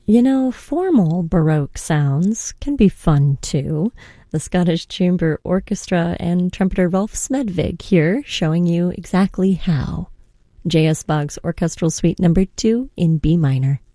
You know, formal Baroque sounds can be fun too. The Scottish Chamber Orchestra and trumpeter Rolf Smedvig here showing you exactly how. J.S. Bach's Orchestral Suite No. 2 in B minor.